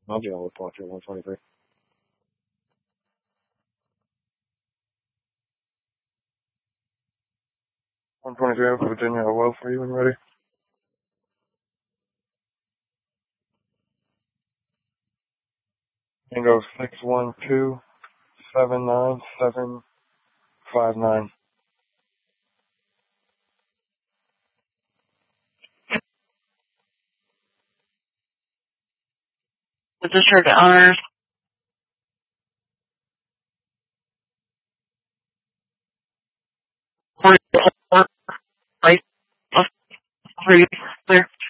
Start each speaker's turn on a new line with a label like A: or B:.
A: I'll be on with Watcher 123. Alpha Virginia, well for you when ready. Tango 612-797-59.
B: Registered honors. Clear.